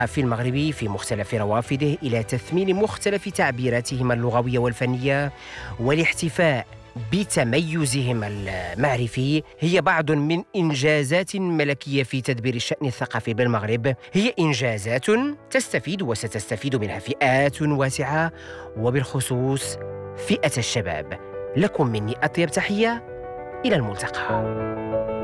في المغرب في مختلف روافده إلى تثمين مختلف تعبيراتهم اللغوية والفنية والاحتفاء بتميزهم المعرفي هي بعض من إنجازات ملكية في تدبير الشأن الثقافي بالمغرب. هي إنجازات تستفيد وستستفيد منها فئات واسعة وبالخصوص فئة الشباب. لكم مني أطيب تحية، إلى الملتقى.